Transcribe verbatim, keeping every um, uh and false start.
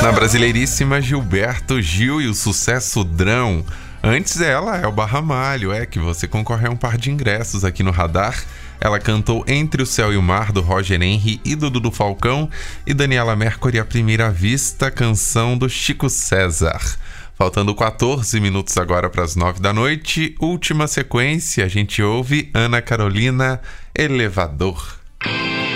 Na brasileiríssima, Gilberto Gil e o sucesso Drão. Antes ela é o Barramalho, é que você concorre a um par de ingressos aqui no Radar. Ela cantou Entre o Céu e o Mar, do Roger Henry e do Dudu Falcão. E Daniela Mercury, A Primeira Vista, canção do Chico César. Faltando quatorze minutos agora para as nove da noite. Última sequência, a gente ouve Ana Carolina, Elevador.